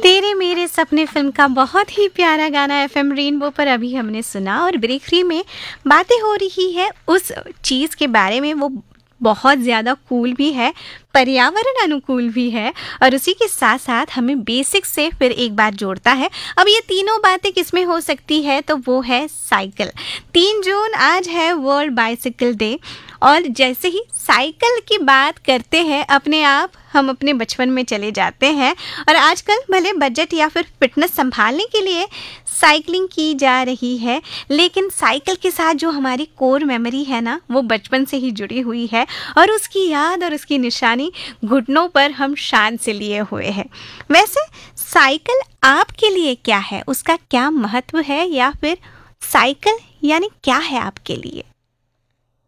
तेरे मेरे सपने फिल्म का बहुत ही प्यारा गाना एफएम रेनबो पर अभी हमने सुना। और ब्रेक फ्री में बातें हो रही है उस चीज़ के बारे में, वो बहुत ज़्यादा कूल भी है, पर्यावरण अनुकूल भी है और उसी के साथ साथ हमें बेसिक से फिर एक बात जोड़ता है। अब ये तीनों बातें किसमें हो सकती है, तो वो है साइकिल। 3 जून आज है वर्ल्ड बाइसिकल डे और जैसे ही साइकिल की बात करते हैं अपने आप हम अपने बचपन में चले जाते हैं। और आजकल भले बजट या फिर फिटनेस संभालने के लिए साइकिलिंग की जा रही है, लेकिन साइकिल के साथ जो हमारी कोर मेमोरी है ना, वो बचपन से ही जुड़ी हुई है और उसकी याद और उसकी निशानी घुटनों पर हम शान से लिए हुए हैं। वैसे साइकिल आपके लिए क्या है, उसका क्या महत्व है, या फिर साइकिल यानी क्या है आपके लिए?